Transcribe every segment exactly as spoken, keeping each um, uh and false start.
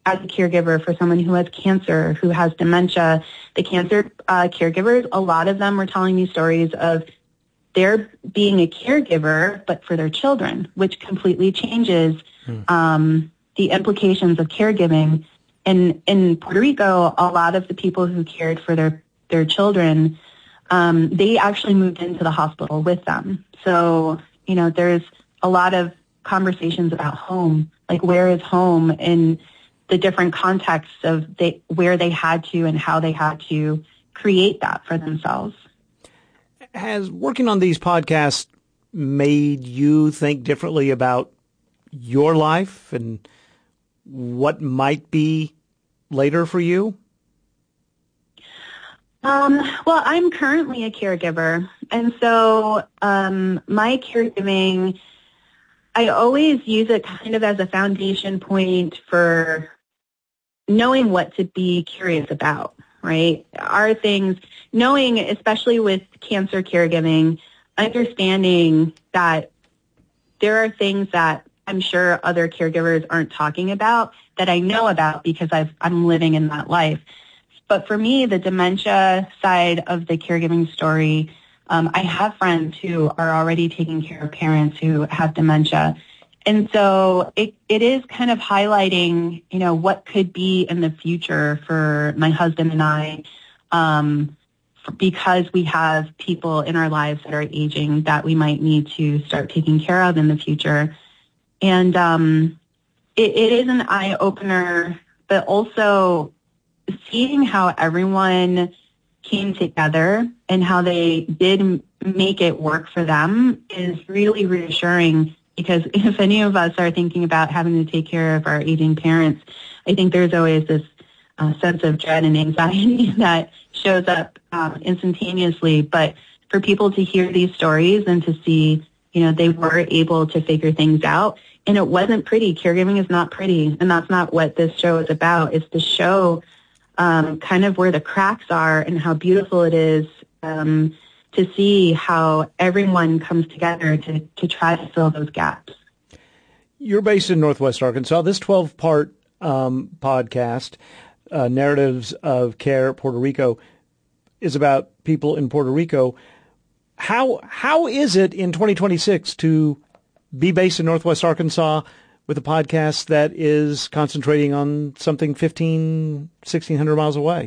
as a caregiver for someone who has cancer, who has dementia. The cancer uh, caregivers, a lot of them were telling me stories of they're being a caregiver, but for their children, which completely changes hmm. um, the implications of caregiving. And in Puerto Rico, a lot of the people who cared for their, their children, um, they actually moved into the hospital with them. So, you know, there's a lot of conversations about home, like where is home in the different contexts of they, where they had to and how they had to create that for themselves. Has working on these podcasts made you think differently about your life and what might be later for you? Um, well, I'm currently a caregiver, and so um, my caregiving, I always use it kind of as a foundation point for knowing what to be curious about, right? Are things, knowing, especially with cancer caregiving, understanding that there are things that I'm sure other caregivers aren't talking about that I know about because I've, I'm living in that life. But for me, the dementia side of the caregiving story, um, I have friends who are already taking care of parents who have dementia. And so it, it is kind of highlighting, you know, what could be in the future for my husband and I, um, because we have people in our lives that are aging that we might need to start taking care of in the future. And um, it, it is an eye-opener, but also seeing how everyone came together and how they did make it work for them is really reassuring, because if any of us are thinking about having to take care of our aging parents, I think there's always this uh, sense of dread and anxiety that shows up um, instantaneously. But for people to hear these stories and to see, you know, they were able to figure things out, and it wasn't pretty. Caregiving is not pretty, and that's not what this show is about. It's to show um, kind of where the cracks are and how beautiful it is um, to see how everyone comes together to, to try to fill those gaps. You're based in Northwest Arkansas. This twelve-part um, podcast, uh, Narratives of Care Puerto Rico, is about people in Puerto Rico. How how is it in twenty twenty-six to be based in Northwest Arkansas with a podcast that is concentrating on something fifteen, sixteen hundred miles away?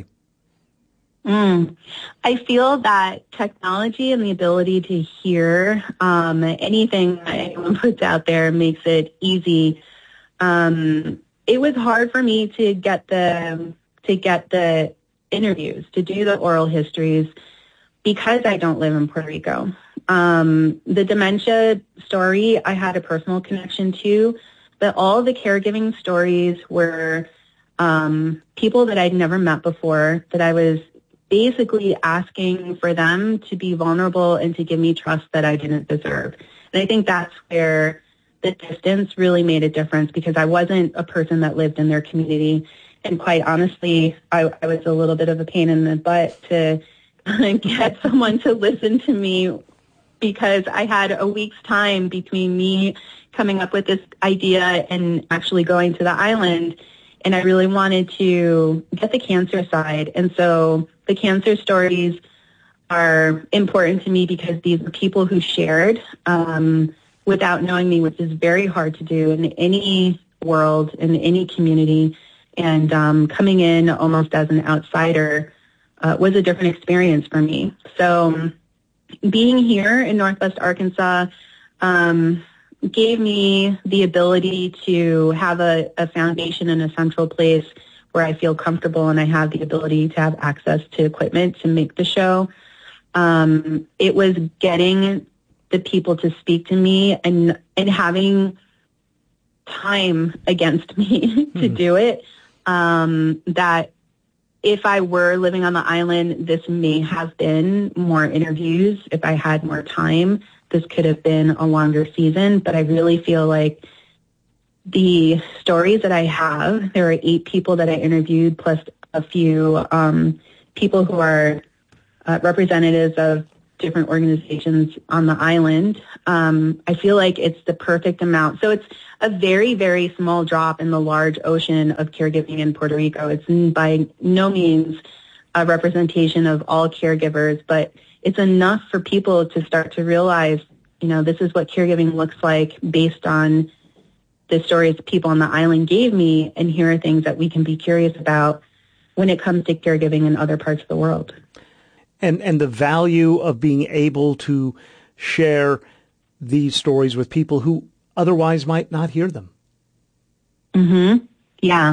Mm. I feel that technology and the ability to hear um, anything that anyone puts out there makes it easy. Um, it was hard for me to get the to get the interviews, to do the oral histories, because I don't live in Puerto Rico. Um, the dementia story I had a personal connection to, but all the caregiving stories were um, people that I'd never met before, that I was basically asking for them to be vulnerable and to give me trust that I didn't deserve. And I think that's where the distance really made a difference, because I wasn't a person that lived in their community. And quite honestly, I, I was a little bit of a pain in the butt to get someone to listen to me, because I had a week's time between me coming up with this idea and actually going to the island. And I really wanted to get the cancer side. And so the cancer stories are important to me because these are people who shared um, without knowing me, which is very hard to do in any world, in any community. And um, coming in almost as an outsider uh, was a different experience for me. So being here in Northwest Arkansas um, gave me the ability to have a, a foundation in a central place where I feel comfortable, and I have the ability to have access to equipment to make the show. Um, it was getting the people to speak to me and, and having time against me to mm. do it. Um, that if I were living on the island, this may have been more interviews. If I had more time, this could have been a longer season. But I really feel like the stories that I have, there are eight people that I interviewed, plus a few um, people who are uh, representatives of different organizations on the island. Um, I feel like it's the perfect amount. So it's a very, very small drop in the large ocean of caregiving in Puerto Rico. It's by no means a representation of all caregivers, but it's enough for people to start to realize, you know, this is what caregiving looks like based on the stories people on the island gave me, and here are things that we can be curious about when it comes to caregiving in other parts of the world. And and the value of being able to share these stories with people who otherwise might not hear them. Mm-hmm. Yeah.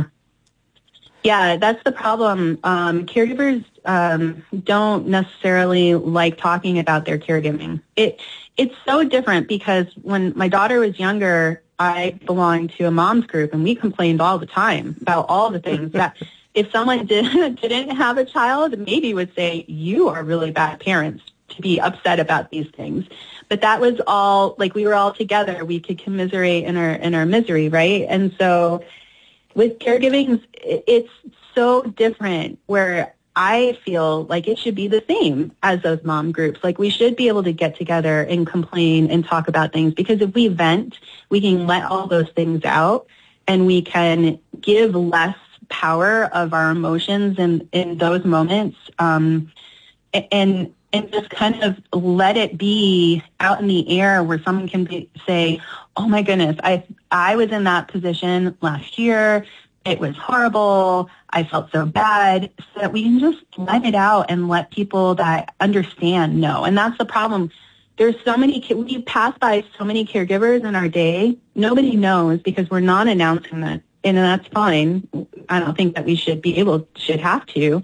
Yeah, that's the problem. Um, caregivers um, don't necessarily like talking about their caregiving. It It's so different because when my daughter was younger, I belonged to a mom's group, and we complained all the time about all the things that if someone did, didn't have a child, maybe would say, you are really bad parents to be upset about these things. But that was all, like, we were all together. We could commiserate in our in our misery, right? And so with caregiving, it's so different, where I feel like it should be the same as those mom groups. Like, we should be able to get together and complain and talk about things, because if we vent, we can let all those things out, and we can give less power of our emotions in, in those moments, um, and and just kind of let it be out in the air, where someone can be, say, oh my goodness, I I was in that position last year. It was horrible. I felt so bad, so that we can just let it out and let people that understand know. And that's the problem. There's so many, we pass by so many caregivers in our day. Nobody knows because we're not announcing that. And that's fine. I don't think that we should be able, should have to.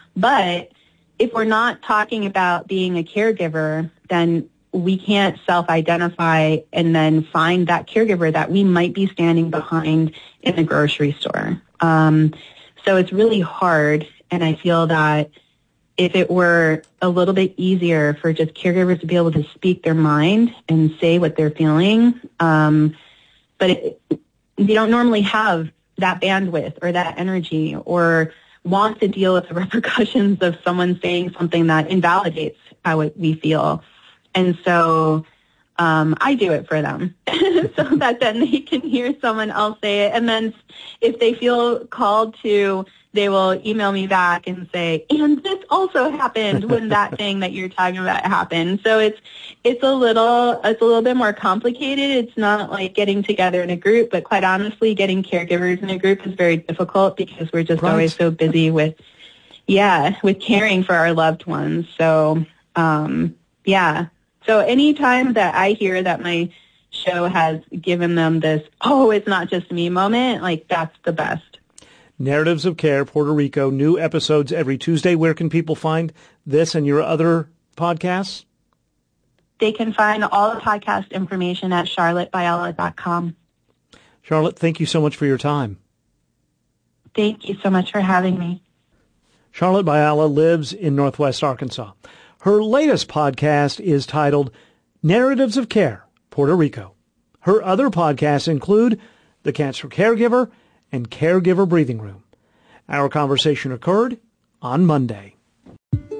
But if we're not talking about being a caregiver, then we can't self-identify and then find that caregiver that we might be standing behind in the grocery store. Um, so it's really hard, and I feel that if it were a little bit easier for just caregivers to be able to speak their mind and say what they're feeling, um, but it, they don't normally have that bandwidth or that energy, or want to deal with the repercussions of someone saying something that invalidates how it, we feel. And so um, I do it for them so that then they can hear someone else say it. And then if they feel called to, they will email me back and say, and this also happened when that thing that you're talking about happened. So it's it's a little it's a little bit more complicated. It's not like getting together in a group, but quite honestly, getting caregivers in a group is very difficult because we're just right. always so busy with, yeah, with caring for our loved ones. So, um, yeah. So anytime that I hear that my show has given them this, oh, it's not just me moment, like, that's the best. Narratives of Care, Puerto Rico, new episodes every Tuesday. Where can people find this and your other podcasts? They can find all the podcast information at charlotte biala dot com. Charlotte, thank you so much for your time. Thank you so much for having me. Charlotte Biala lives in Northwest Arkansas. Her latest podcast is titled Narratives of Care, Puerto Rico. Her other podcasts include The Cancer Caregiver and Caregiver Breathing Room. Our conversation occurred on Monday.